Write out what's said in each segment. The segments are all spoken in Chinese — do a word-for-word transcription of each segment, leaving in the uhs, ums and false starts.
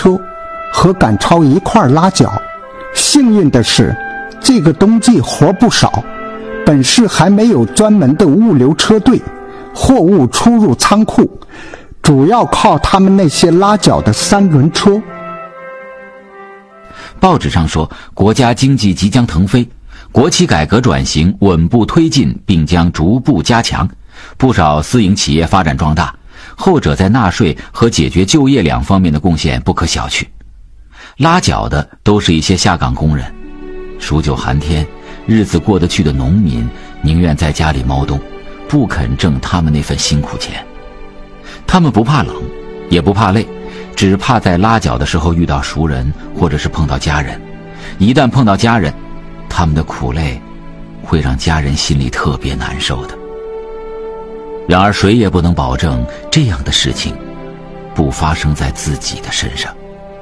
车，和赶超一块拉脚。幸运的是，这个冬季活不少，本市还没有专门的物流车队，货物出入仓库主要靠他们那些拉脚的三轮车。 报纸上说，国家经济即将腾飞，国企改革转型稳步推进，并将逐步加强。不少私营企业发展壮大，后者在纳税和解决就业两方面的贡献不可小觑。拉脚的都是一些下岗工人，数九寒天，日子过得去的农民宁愿在家里猫冬，不肯挣他们那份辛苦钱。他们不怕冷，也不怕累，只怕在拉脚的时候遇到熟人，或者是碰到家人。一旦碰到家人，他们的苦累会让家人心里特别难受的。然而谁也不能保证这样的事情不发生在自己的身上。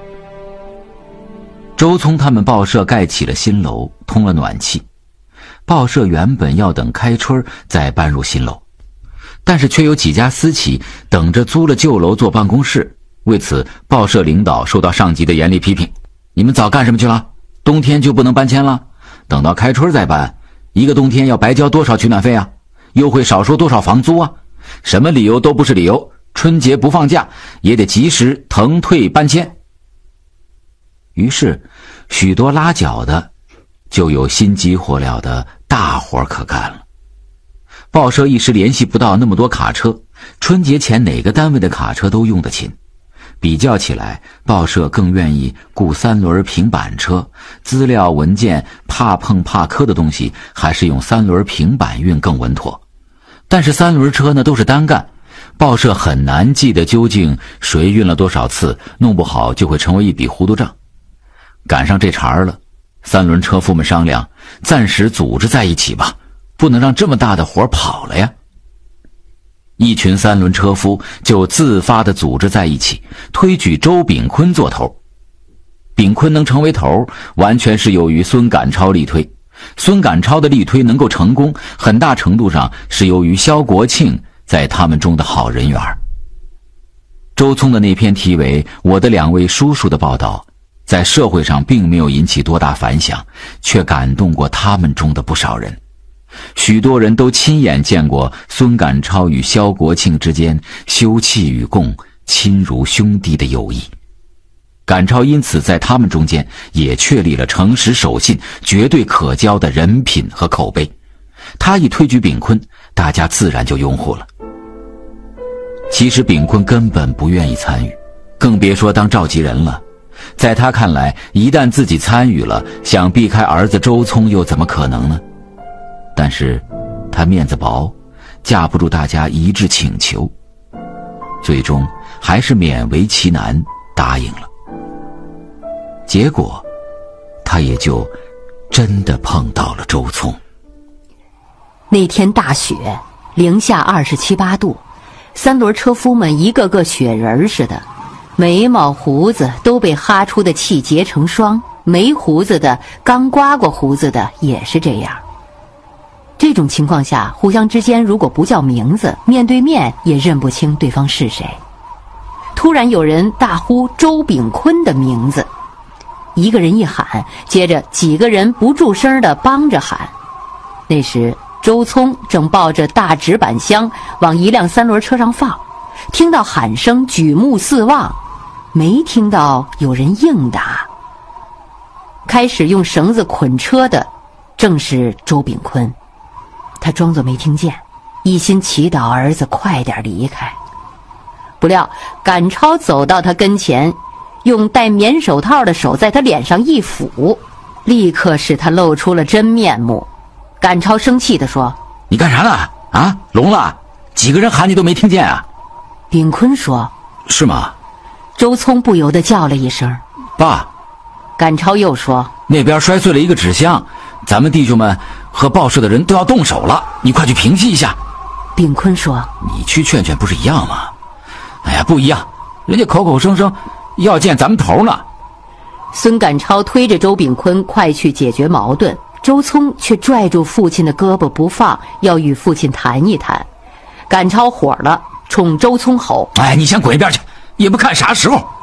周聪他们报社盖起了新楼，通了暖气。报社原本要等开春再搬入新楼，但是却有几家私企等着租了旧楼做办公室。为此，报社领导受到上级的严厉批评：你们早干什么去了？冬天就不能搬迁了？等到开春再搬，一个冬天要白交多少取暖费啊？又会少收多少房租啊？什么理由都不是理由，春节不放假也得及时腾退搬迁。于是许多拉脚的就有心急火燎的大活可干了。报社一时联系不到那么多卡车，春节前哪个单位的卡车都用得勤。比较起来，报社更愿意雇三轮平板车，资料文件怕碰怕磕的东西还是用三轮平板运更稳妥。但是三轮车呢都是单干，报社很难记得究竟谁运了多少次，弄不好就会成为一笔糊涂账。赶上这茬了，三轮车夫们商量，暂时组织在一起吧，不能让这么大的活跑了呀。一群三轮车夫就自发地组织在一起，推举周炳坤做头。炳坤能成为头，完全是由于孙赶超力推。孙赶超的力推能够成功，很大程度上是由于萧国庆在他们中的好人缘。周聪的那篇题为《我的两位叔叔》的报道，在社会上并没有引起多大反响，却感动过他们中的不少人。许多人都亲眼见过孙赶超与萧国庆之间休戚与共、亲如兄弟的友谊。赶超因此在他们中间也确立了诚实守信、绝对可交的人品和口碑。他一推举炳坤，大家自然就拥护了。其实炳坤根本不愿意参与，更别说当召集人了。在他看来，一旦自己参与了，想避开儿子周聪又怎么可能呢？但是他面子薄，架不住大家一致请求，最终还是勉为其难答应了。结果他也就真的碰到了周聪。 那天大雪，零下二十七八度，三轮车夫们一个个雪人似的，眉毛胡子都被哈出的气结成霜，没胡子的刚刮过胡子的也是这样。这种情况下，互相之间如果不叫名字，面对面也认不清对方是谁。突然有人大呼周炳坤的名字，一个人一喊，接着几个人不住声地帮着喊。那时周聪正抱着大纸板箱往一辆三轮车上放，听到喊声举目四望，没听到有人应答。开始用绳子捆车的正是周炳坤，他装作没听见，一心祈祷儿子快点离开。不料赶超走到他跟前，用戴棉手套的手在他脸上一抚，立刻使他露出了真面目。赶超生气地说： 你干啥呢？啊，聋了？几个人喊你都没听见啊？ 炳坤说： 是吗？ 周聪不由得叫了一声： 爸。 赶超又说： 那边摔碎了一个纸箱，咱们弟兄们和报社的人都要动手了，你快去平息一下。 炳坤说： 你去劝劝不是一样吗？哎呀，不一样，人家口口声声要见咱们头呢。 孙赶超推着周炳坤快去解决矛盾，周聪却拽住父亲的胳膊不放，要与父亲谈一谈。赶超火了，冲周聪吼： 哎，你先滚一边去，也不看啥时候。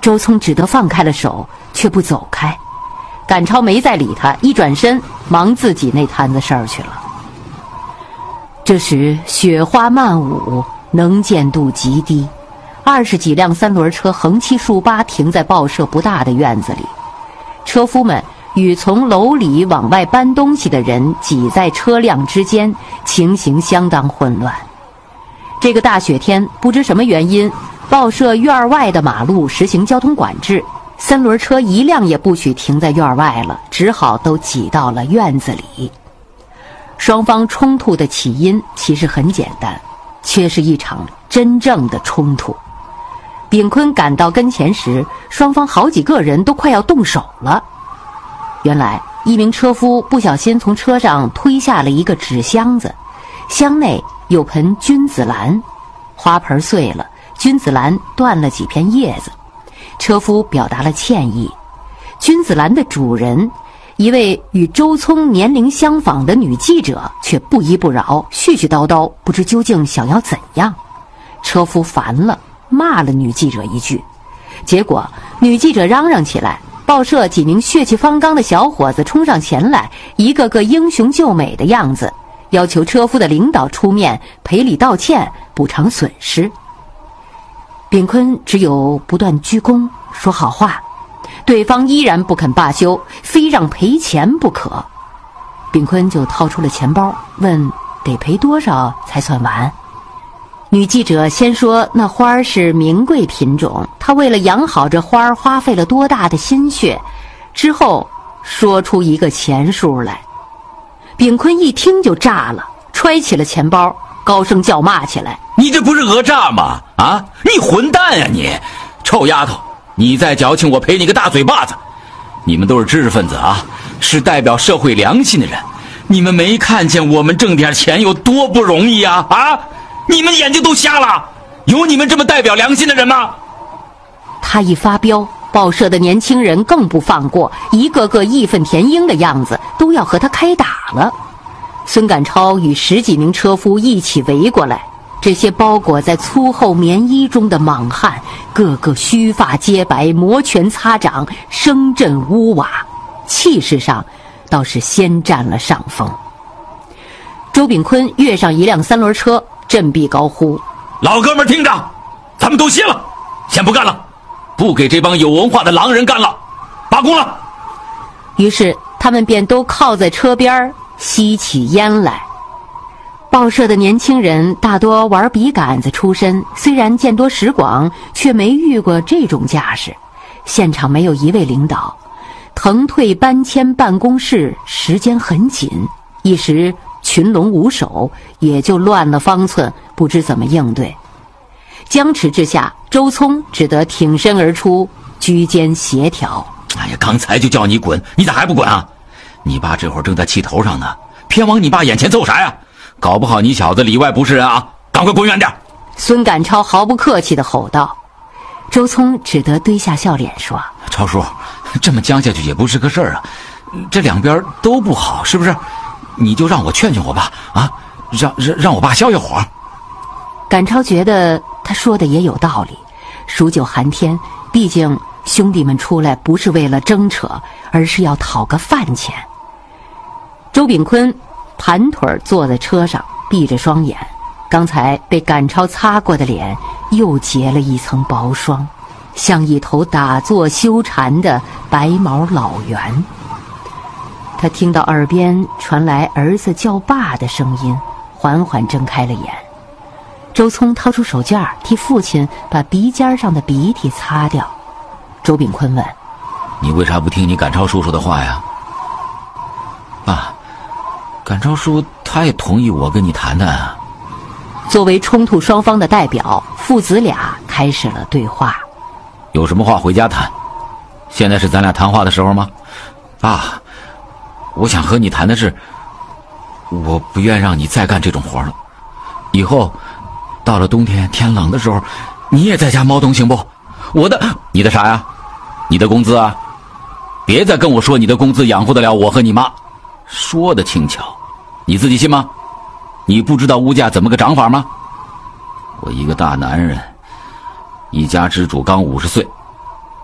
周聪只得放开了手，却不走开。赶超没再理他，一转身忙自己那摊子事儿去了。这时雪花漫舞，能见度极低，二十几辆三轮车横七竖八停在报社不大的院子里，车夫们与从楼里往外搬东西的人挤在车辆之间，情形相当混乱。这个大雪天，不知什么原因，报社院外的马路实行交通管制，三轮车一辆也不许停在院外了，只好都挤到了院子里。双方冲突的起因其实很简单，却是一场真正的冲突。炳坤赶到跟前时，双方好几个人都快要动手了。原来一名车夫不小心从车上推下了一个纸箱子，箱内有盆君子兰，花盆碎了，君子兰断了几片叶子，车夫表达了歉意。君子兰的主人，一位与周聪年龄相仿的女记者，却不依不饶，絮絮叨叨，不知究竟想要怎样。车夫烦了，骂了女记者一句，结果女记者嚷嚷起来，报社几名血气方刚的小伙子冲上前来，一个个英雄救美的样子，要求车夫的领导出面赔礼道歉，补偿损失。炳坤只有不断鞠躬说好话，对方依然不肯罢休，非让赔钱不可。炳坤就掏出了钱包，问得赔多少才算完。女记者先说那花是名贵品种，她为了养好这花花费了多大的心血，之后说出一个钱数来。炳坤一听就炸了，揣起了钱包，高声叫骂起来： 你这不是讹诈吗？啊，你混蛋呀你！臭丫头，你再矫情我赔你个大嘴巴子！你们都是知识分子啊，是代表社会良心的人，你们没看见我们挣点钱有多不容易啊？啊，你们眼睛都瞎了？有你们这么代表良心的人吗？ 他一发飙，报社的年轻人更不放过，一个个义愤填膺的样子，都要和他开打了。孙赶超与十几名车夫一起围过来，这些包裹在粗厚棉衣中的莽汉，个个须发皆白，摩拳擦掌，声震屋瓦，气势上倒是先占了上风。周炳坤跃上一辆三轮车，振臂高呼： 老哥们听着，咱们都歇了，先不干了，不给这帮有文化的狼人干了，罢工了。 于是他们便都靠在车边吸起烟来。报社的年轻人大多玩笔杆子出身，虽然见多识广，却没遇过这种架势。现场没有一位领导，腾退搬迁办公室时间很紧，一时群龙无首，也就乱了方寸，不知怎么应对。僵持之下，周聪只得挺身而出，居间协调。 哎呀，刚才就叫你滚，你咋还不滚啊？你爸这会儿正在气头上呢，偏往你爸眼前凑啥呀？搞不好你小子里外不是人啊！赶快滚远点！ 孙赶超毫不客气地吼道。周聪只得堆下笑脸说： 超叔，这么僵下去也不是个事儿啊，这两边都不好，是不是？你就让我劝劝我爸啊，让让让我爸消消火。 赶超觉得他说的也有道理，数九寒天，毕竟兄弟们出来不是为了争扯，而是要讨个饭钱。周炳坤盘腿坐在车上，闭着双眼，刚才被赶超擦过的脸又结了一层薄霜，像一头打坐修禅的白毛老猿。他听到耳边传来儿子叫爸的声音，缓缓睁开了眼。周聪掏出手绢替父亲把鼻尖上的鼻涕擦掉。周炳坤问： 你为啥不听你赶超叔叔的话呀？爸，赶超叔他也同意我跟你谈谈啊。 作为冲突双方的代表，父子俩开始了对话。 有什么话回家谈，现在是咱俩谈话的时候吗？爸，我想和你谈的是，我不愿让你再干这种活了，以后到了冬天天冷的时候，你也在家猫冬行不？我的你的啥呀？你的工资啊？别再跟我说你的工资养活得了我和你妈，说的轻巧，你自己信吗？你不知道物价怎么个涨法吗？我一个大男人，一家之主，刚五十岁，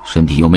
身体又没